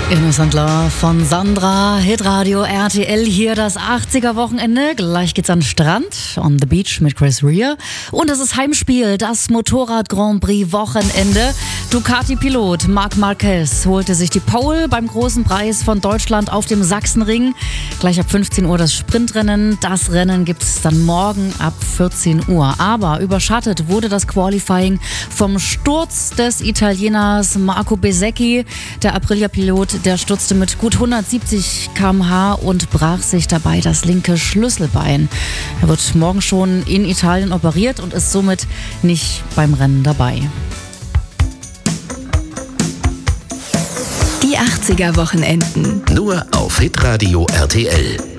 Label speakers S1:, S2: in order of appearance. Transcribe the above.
S1: Innocent Love von Sandra, Hitradio RTL, hier das 80er-Wochenende. Gleich geht's an den Strand, on the beach mit Chris Rea. Und es ist Heimspiel, das Motorrad-Grand Prix-Wochenende. Ducati-Pilot Marc Marquez holte sich die Pole beim großen Preis von Deutschland auf dem Sachsenring. Gleich ab 15 Uhr das Sprintrennen. Das Rennen gibt's dann morgen ab 14 Uhr. Aber überschattet wurde das Qualifying vom Sturz des Italieners Marco Bezzecchi. Der Aprilia-Pilot, der stürzte mit gut 170 km/h und brach sich dabei das linke Schlüsselbein. Er wird morgen schon in Italien operiert und ist somit nicht beim Rennen dabei.
S2: Die 80er Wochenenden.
S3: Nur auf Hitradio RTL.